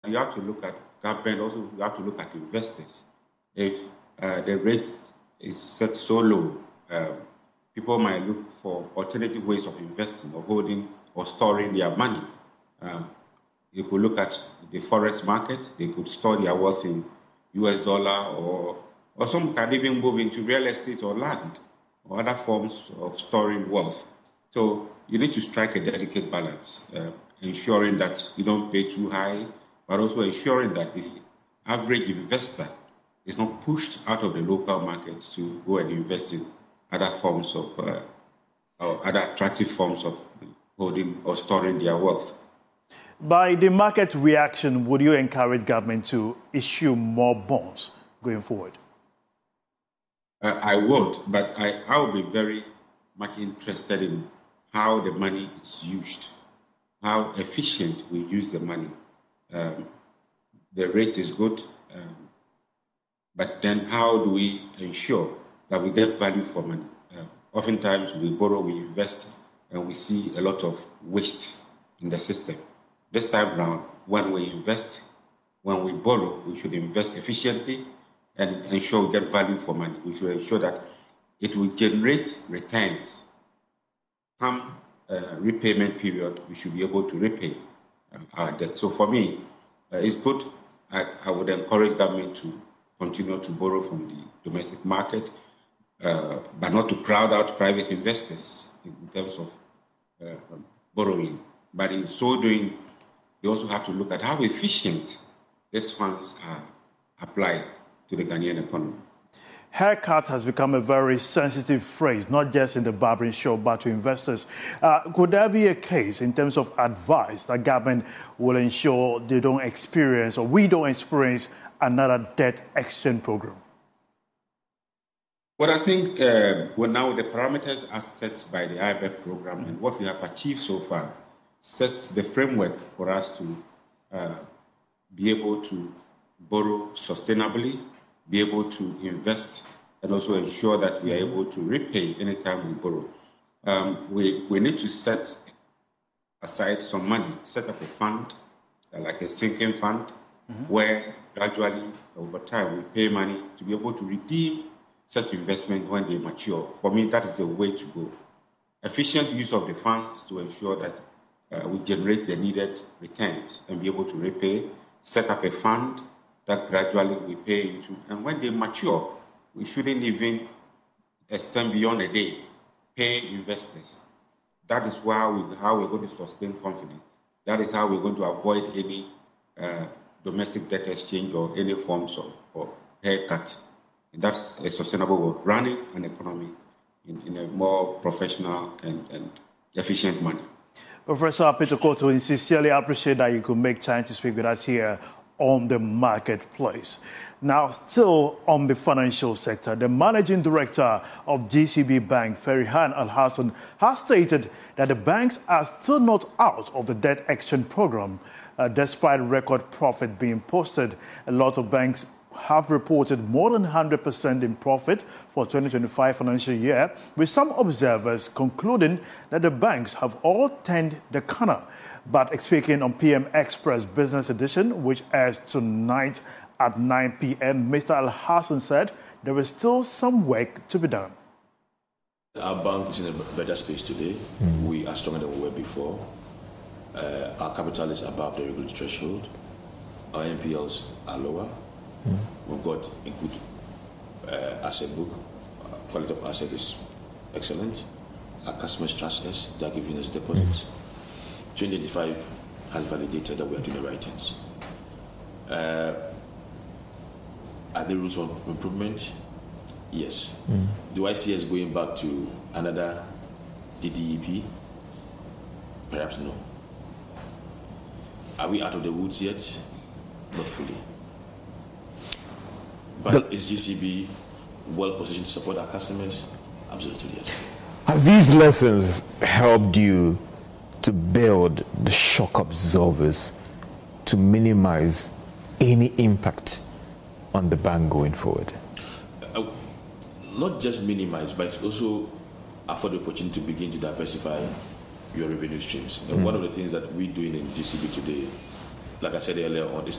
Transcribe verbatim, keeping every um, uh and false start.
you have to look at government, also you have to look at investors. If uh, the rate is set so low, uh, people might look for alternative ways of investing or holding or storing their money. Um, you could look at the forex market. They could store their wealth in U S dollar, or, or some can even move into real estate or land or other forms of storing wealth. So you need to strike a delicate balance, uh, ensuring that you don't pay too high, but also ensuring that the average investor is not pushed out of the local markets to go and invest in other forms of, uh, or other attractive forms of holding or storing their wealth. By the market reaction, would you encourage government to issue more bonds going forward? Uh, I won't, but I, I will be very much interested in how the money is used, how efficient we use the money. Um, the rate is good, um, but then how do we ensure that we get value for money? Uh, oftentimes we borrow, we invest, and we see a lot of waste in the system. This time around, when we invest, when we borrow, we should invest efficiently and ensure we get value for money. We should ensure that it will generate returns. Come uh, repayment period, we should be able to repay uh, our debt. So for me, uh, it's good. I, I would encourage government to continue to borrow from the domestic market, uh, but not to crowd out private investors in, in terms of uh, borrowing. But in so doing, you also have to look at how efficient these funds are applied to the Ghanaian economy. Haircut has become a very sensitive phrase, not just in the barbering shop, but to investors. Uh, could there be a case in terms of advice that government will ensure they don't experience, or we don't experience, another debt exchange program? Well, I think uh, well, now the parameters are set by the I M F program, and what we have achieved so far sets the framework for us to uh, be able to borrow sustainably, be able to invest, and also ensure that we are able to repay anytime we borrow. Um, we, we need to set aside some money, set up a fund, uh, like a sinking fund, mm-hmm. where gradually, over time, we pay money to be able to redeem such investment when they mature. For me, that is the way to go. Efficient use of the funds to ensure that uh, we generate the needed returns and be able to repay, set up a fund that gradually we pay into. And when they mature, we shouldn't even extend beyond a day, pay investors. That is how, we, how we're going to sustain confidence. That is how we're going to avoid any uh, domestic debt exchange or any forms of or haircut. And that's a sustainable way of running an economy in, in a more professional and, and efficient manner. Professor Peter Koto, we sincerely appreciate that you could make time to speak with us here on the marketplace. Now, still on the financial sector, the managing director of G C B Bank, Farihan Al-Hassan, has stated that the banks are still not out of the debt exchange program, uh, despite record profit being posted. A lot of banks have reported more than one hundred percent in profit for twenty twenty-five financial year, with some observers concluding that the banks have all turned the corner. But speaking on P M Express Business Edition, which airs tonight at nine p m, Mister Al-Hassan said there is still some work to be done. Our bank is in a better space today. Mm. We are stronger than we were before. Uh, our capital is above the regulatory threshold. Our N P Ls are lower. Mm. We've got a good uh, asset book. Our quality of asset is excellent. Our customers trust us. They are giving us deposits. Mm. twenty twenty-five has validated that we are doing the right things. Uh, are there rules for improvement? Yes. Mm. Do I see us going back to another D D E P? Perhaps no. Are we out of the woods yet? Not fully. But the, is G C B well positioned to support our customers? Absolutely, yes. Has these lessons helped you to build the shock absorbers to minimize any impact on the bank going forward? Uh, not just minimize, but also afford the opportunity to begin to diversify your revenue streams. And mm. one of the things that we're doing in G C B today, like I said earlier on, is